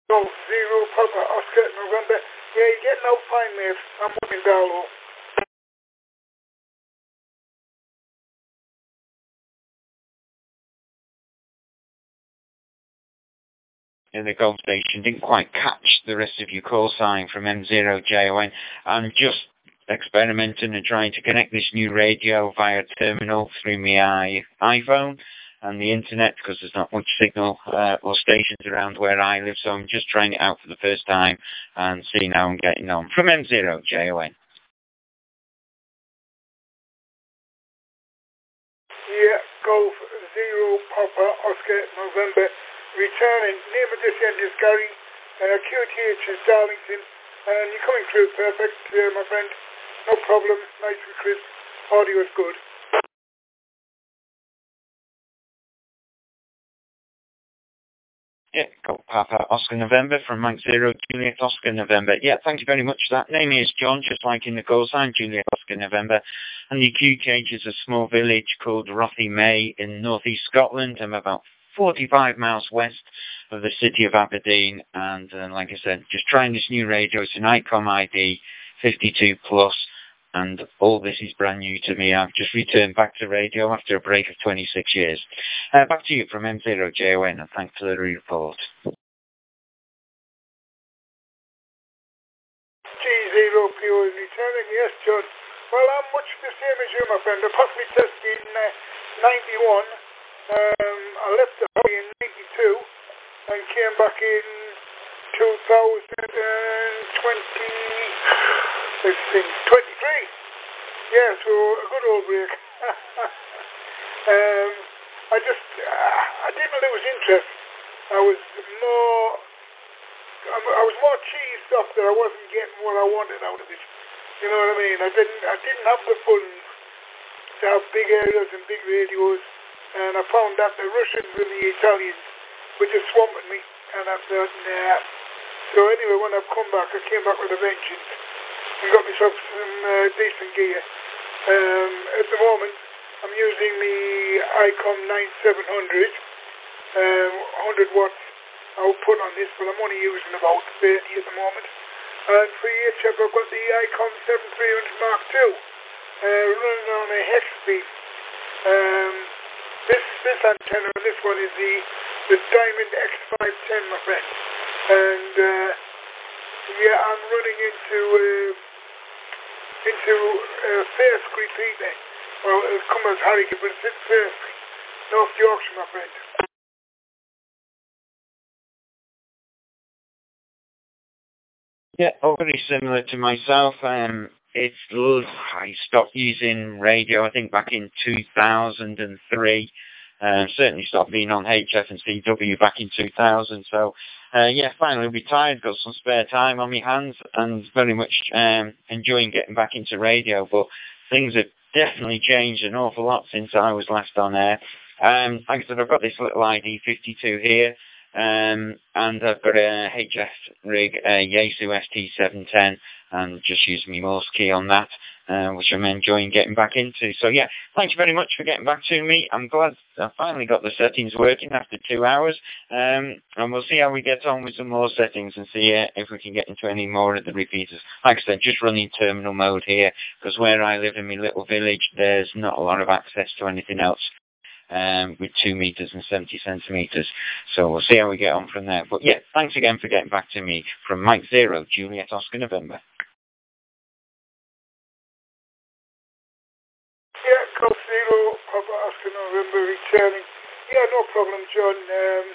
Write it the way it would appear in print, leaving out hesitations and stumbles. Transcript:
Golf Zero Papa Oscar November. Yeah, you're getting out fine, mate. I'm working Darlow. In the Golf Station, didn't quite catch the rest of your call sign from M0JON. I'm just experimenting and trying to connect this new radio via terminal through my iPhone and the internet because there's not much signal or stations around where I live, so I'm just trying it out for the first time and seeing how I'm getting on. From M0JON. Yeah, Golf Zero Papa Oscar November. Returning. Name of this end is Gary. QTH is Darlington. And you're coming through perfect, my friend. No problem. Nice and crisp. Audio is good. Yeah, Golf Papa Oscar November from Mike Zero Juliet Oscar November. Yeah, thank you very much for that. Name is John, just like in the call sign, Juliet Oscar November. And the QTH is a small village called Rothy in northeast Scotland. I'm about 45 miles west of the city of Aberdeen, and like I said, just trying this new radio. It's an ICOM ID 52 plus, and all this is brand new to me. I've just returned back to radio after a break of 26 years. Back to you from M0JON, and thanks for the report. G0PO is returning. Yes, John. Well, I'm much the same as you, my friend. I passed my test in 91. I left the hobby in 92 and came back in 2020, 23. Yeah, so a good old break. I didn't lose interest. I was more cheesed off that I wasn't getting what I wanted out of it. You know what I mean? I didn't have the funds to have big areas and big radios. And I found that the Russians and the Italians were just swamping me. And I thought, nah. So anyway, when I've come back, I came back with a vengeance and got myself some decent gear. At the moment, I'm using the ICOM 9700, 100 watts output on this, but I'm only using about 30 at the moment. And for EHF, I've got the ICOM 7300 Mark II, running on a hex speed. This antenna and this one is the Diamond X510, my friend. And yeah, I'm running into Fair Street Peter. Well, it'll come as Harrogate, but it's in Fair Street, North Yorkshire, my friend. Yeah, very similar to myself. I stopped using radio, I think, back in 2003. Certainly stopped being on HF and CW back in 2000. So, yeah, finally retired, got some spare time on my hands, and very much enjoying getting back into radio. But things have definitely changed an awful lot since I was last on air. Like I said, I've got this little ID 52 here. And I've got a HF rig, a Yaesu ST710, and just using my Morse key on that, which I'm enjoying getting back into. So yeah, thank you very much for getting back to me. I'm glad I finally got the settings working after 2 hours, and we'll see how we get on with some more settings and see if we can get into any more of the repeaters. Like I said, just running terminal mode here, because where I live in my little village, there's not a lot of access to anything else. With 2 meters and 70 centimeters. So we'll see how we get on from there. But yeah, thanks again for getting back to me from Mike Zero, Juliet Oscar November. Yeah, Golf Zero, Papa Oscar November returning. Yeah, no problem, John.